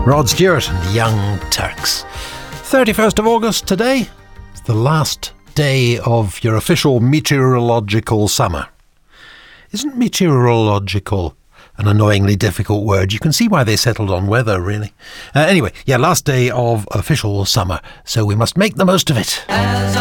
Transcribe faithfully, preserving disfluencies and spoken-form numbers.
Rod Stewart and the Young Turks. thirty-first of August today. It's the last day of your official meteorological summer. Isn't meteorological an annoyingly difficult word? You can see why they settled on weather, really. Uh, anyway, yeah, last day of official summer, so we must make the most of it. As